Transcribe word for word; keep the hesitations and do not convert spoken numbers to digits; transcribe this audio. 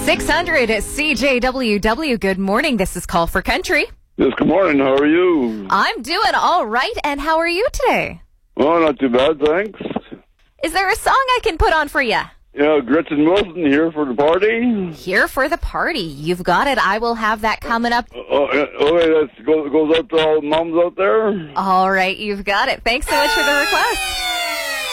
six hundred at C J W W. Good morning. This is Call for Country. Yes, good morning. How are you? I'm doing all right. And how are you today? Oh, not too bad, thanks. Is there a song I can put on for you? Yeah, Gretchen Wilson here for the party. Here for the party. You've got it. I will have that coming up. Oh, uh, okay, that goes, goes out to all the moms out there. All right. You've got it. Thanks so much for the request.